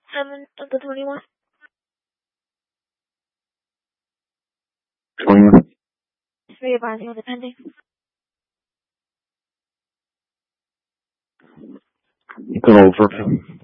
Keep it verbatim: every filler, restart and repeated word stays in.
seven of the twenty-one. twenty-one. Three advising on the pending. Go over.